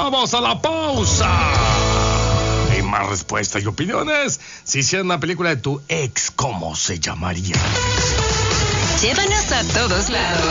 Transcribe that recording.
vamos a la pausa. Y más respuestas y opiniones. Si hicieran una película de tu ex, ¿cómo se llamaría? Llévanos a todos lados.